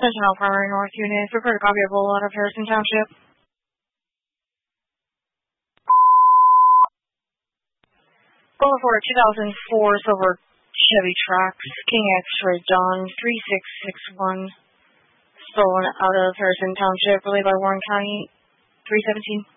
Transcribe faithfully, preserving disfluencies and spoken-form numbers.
Attention all primary north units. Report a copy of roll out of Harrison Township. Going for a two thousand four silver Chevy Trax, King X-Ray Dawn three six six one, stolen out of Harrison Township, relayed by Warren County three seventeen.